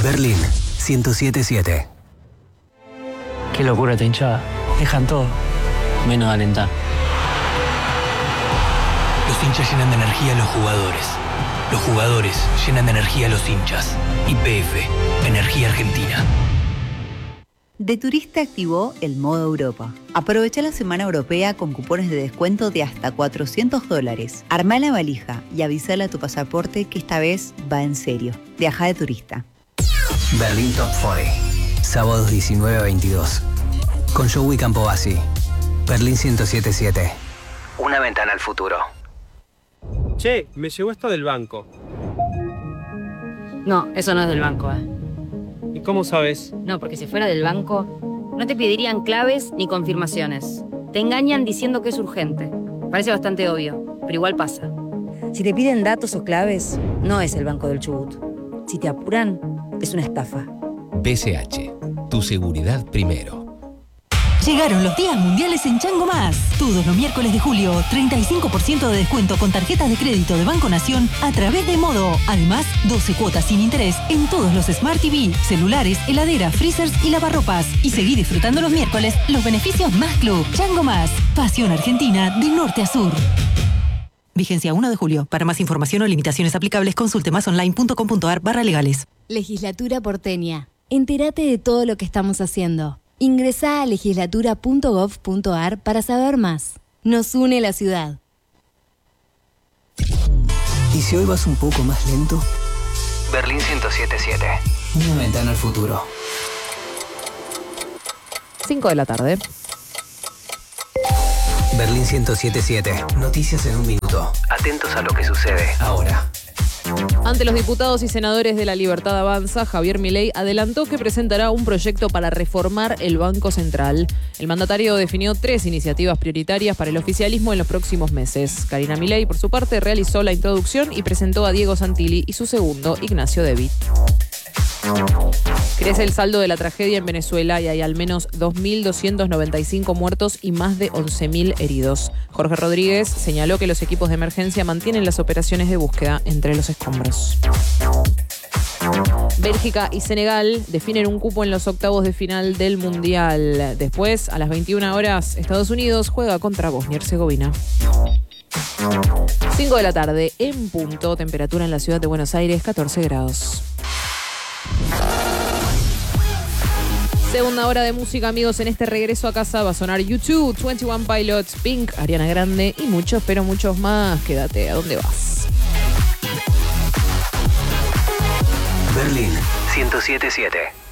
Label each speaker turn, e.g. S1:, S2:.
S1: Berlín 107.7.
S2: Qué locura esta hinchada. Dejan todo, menos alentar.
S3: Los hinchas llenan de energía a los jugadores. Los jugadores llenan de energía a los hinchas. YPF, Energía Argentina.
S4: De Turista activó el modo Europa. Aprovecha la semana europea con cupones de descuento de hasta $400. Armá la valija y avísale a tu pasaporte que esta vez va en serio. Viaja de turista.
S1: Berlín Top 40. Sábados 19 a 22. Con Joey Campobasi. Berlín 107.7. Una ventana al futuro.
S5: Che, me llegó esto del banco.
S6: No, eso no es del banco,
S5: ¿Y cómo sabes?
S6: No, porque si fuera del banco, no te pedirían claves ni confirmaciones. Te engañan diciendo que es urgente. Parece bastante obvio, pero igual pasa. Si te piden datos o claves, no es el Banco del Chubut. Si te apuran, es una estafa.
S7: BCH, tu seguridad primero.
S8: Llegaron los días mundiales en Chango Más. Todos los miércoles de julio, 35% de descuento con tarjetas de crédito de Banco Nación a través de Modo. Además, 12 cuotas sin interés en todos los Smart TV, celulares, heladeras, freezers y lavarropas. Y seguí disfrutando los miércoles los beneficios Más Club. Chango Más, pasión argentina de norte a sur. Vigencia 1 de julio. Para más información o limitaciones aplicables, consulte másonline.com.ar/legales.
S9: Legislatura porteña. Entérate de todo lo que estamos haciendo. Ingresá a legislatura.gov.ar para saber más. Nos une la ciudad.
S1: ¿Y si hoy vas un poco más lento? Berlín 107.7. Una ventana al futuro.
S10: 5 de la tarde.
S1: Berlín 107.7. Noticias en un minuto. Atentos a lo que sucede ahora.
S10: Ante los diputados y senadores de La Libertad Avanza, Javier Milei adelantó que presentará un proyecto para reformar el Banco Central. El mandatario definió 3 iniciativas prioritarias para el oficialismo en los próximos meses. Karina Milei, por su parte, realizó la introducción y presentó a Diego Santilli y su segundo, Ignacio Debit. Crece el saldo de la tragedia en Venezuela y hay al menos 2.295 muertos y más de 11.000 heridos. Jorge Rodríguez señaló que los equipos de emergencia mantienen las operaciones de búsqueda entre los escombros. Bélgica y Senegal definen un cupo en los octavos de final del Mundial. Después, a las 21 horas, Estados Unidos juega contra Bosnia y Herzegovina. 5 de la tarde, en punto, temperatura en la ciudad de Buenos Aires, 14 grados. Segunda hora de música, amigos. En este regreso a casa va a sonar U2, 21 Pilots, Pink, Ariana Grande y muchos, pero muchos más. Quédate, ¿a dónde vas?
S1: Berlín 107.7.